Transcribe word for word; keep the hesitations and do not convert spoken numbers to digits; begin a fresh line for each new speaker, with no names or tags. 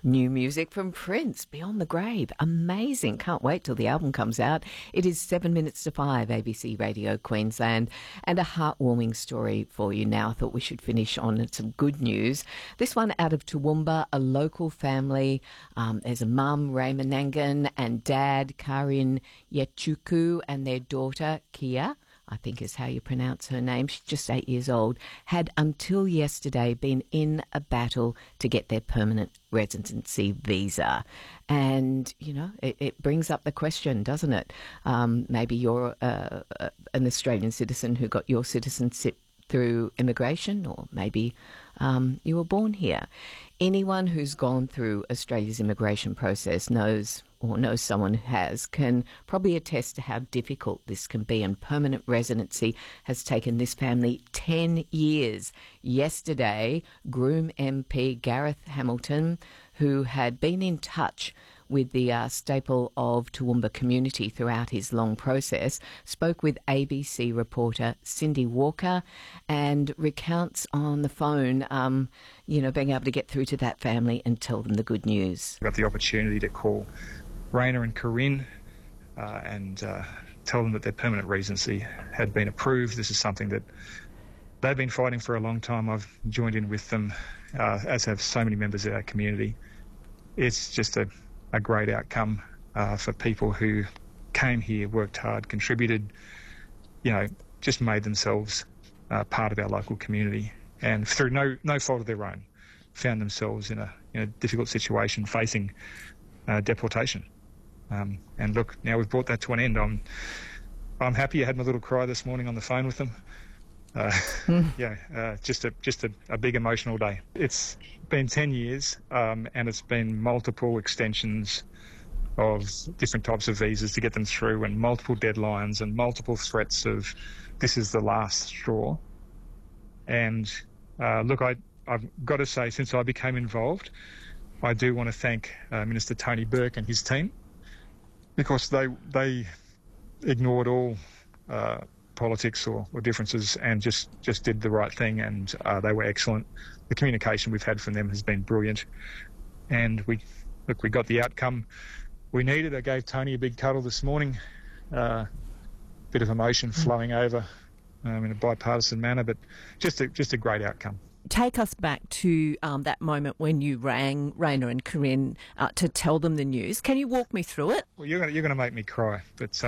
New music from Prince, Beyond the Grave. Amazing. Can't wait till the album comes out. It is seven minutes to five, A B C Radio Queensland. And a heartwarming story for you now. I thought we should finish on some good news. This one out of Toowoomba, a local family. Um, there's a mum, Ray Manangan, and dad, Karin Yechuku, and their daughter, Kia, I think is how you pronounce her name. She's just eight years old, had until yesterday been in a battle to get their permanent residency visa. And, you know, it, it brings up the question, doesn't it? Um, maybe you're uh, uh, an Australian citizen who got your citizenship through immigration, or maybe um, you were born here. Anyone who's gone through Australia's immigration process knows, or knows someone who has, can probably attest to how difficult this can be, and permanent residency has taken this family ten years. Yesterday, Groom M P Gareth Hamilton, who had been in touch with the uh, staple of Toowoomba community throughout his long process, spoke with A B C reporter Cindy Walker and recounts on the phone, um, you know, being able to get through to that family and tell them the good news.
I got the opportunity to call Raina and Corinne uh, and uh, tell them that their permanent residency had been approved. This is something that they've been fighting for a long time. I've joined in with them, uh, as have so many members of our community. It's just a, a great outcome uh, for people who came here, worked hard, contributed, you know, just made themselves uh, part of our local community, and through no no fault of their own, found themselves in a in a difficult situation, facing uh, deportation. Um, and look, now we've brought that to an end. I'm I'm happy. I had my little cry this morning on the phone with them. Uh, mm. Yeah, uh, just a just a, a big emotional day. It's been ten years, um, and it's been multiple extensions of different types of visas to get them through, and multiple deadlines and multiple threats of this is the last straw. And uh, look, I, I've got to say, since I became involved, I do want to thank uh, Minister Tony Burke and his team, because they they ignored all uh, politics or, or differences and just, just did the right thing, and uh, they were excellent. The communication we've had from them has been brilliant, and we look we got the outcome we needed. I gave Tony a big cuddle this morning, uh, bit of emotion flowing over um, in a bipartisan manner, but just a, just a great outcome.
Take us back to um, that moment when you rang Raina and Corinne uh, to tell them the news. Can you walk me through it?
Well, you're going you're going to make me cry, but. Uh,